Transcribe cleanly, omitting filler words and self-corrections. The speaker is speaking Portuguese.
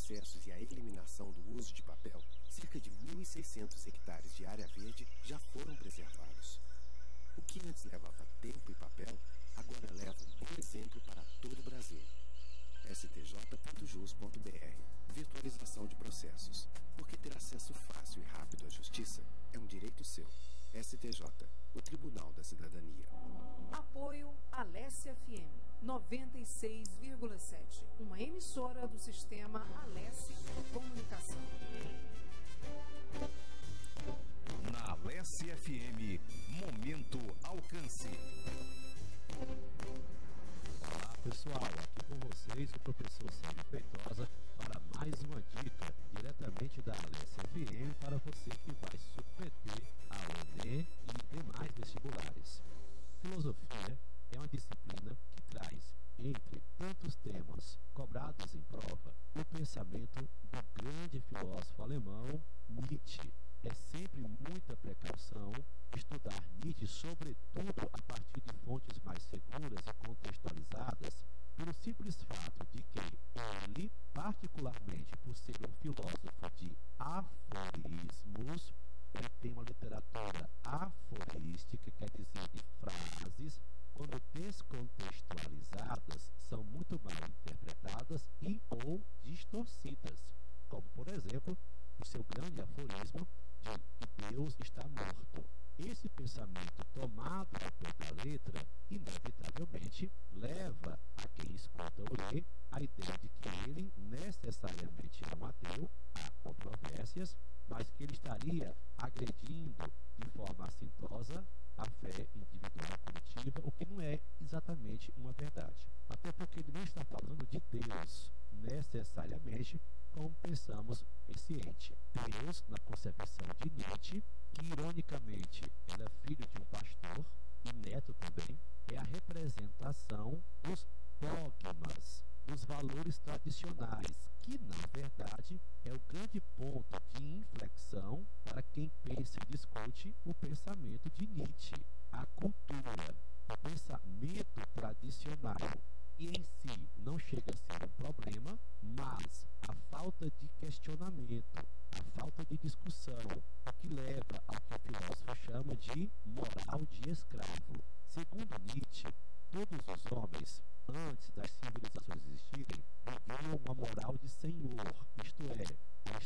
processos e a eliminação do uso de papel, cerca de 1.600 hectares de área verde já foram preservados. O que antes levava tempo e papel, agora leva um bom exemplo para todo o Brasil. stj.jus.br. Virtualização de processos. Porque ter acesso fácil e rápido à justiça é um direito seu. STJ, o Tribunal da Cidadania. Apoio Alesse FM 96,7. Uma emissora do sistema Alesse Comunicação. Na Alesse FM, Momento Alcance. Olá pessoal, aqui com vocês o professor Sérgio Feitosa para mais uma dica diretamente da Alesse FM para você que vai submeter ao Enem e demais vestibulares. Filosofia é uma disciplina que traz, entre tantos temas cobrados em prova, o pensamento do grande filósofo alemão Nietzsche. É sempre muita precaução estudar Nietzsche, sobretudo a partir de fontes mais seguras e contextualizadas, pelo simples fato de que ele, particularmente por ser um filósofo de aforismos, ele tem uma literatura aforística, quer dizer, de frases, quando descontextualizadas, são muito mal interpretadas e ou distorcidas, como, por exemplo, o seu grande aforismo de que Deus está morto. Esse pensamento tomado ao pé da letra, inevitavelmente, leva a quem escuta ou lê a ideia de que ele necessariamente é um ateu, há controvérsias, mas que ele estaria agredindo de forma assintosa a fé individual coletiva, o que não é exatamente uma verdade. Até porque ele não está falando de Deus necessariamente como pensamos esse ente. Deus, na concepção de Nietzsche, que ironicamente era filho de um pastor e neto também, é a representação dos dogmas, dos valores tradicionais, que na verdade é o grande ponto de inflexão para quem pensa e discute o pensamento de Nietzsche, a cultura, o pensamento tradicional. E em si não chega a ser um problema, mas a falta de questionamento, a falta de discussão, o que leva ao que o filósofo chama de moral de escravo. Segundo Nietzsche, todos os homens, antes das civilizações existirem, viviam uma moral de senhor, isto é,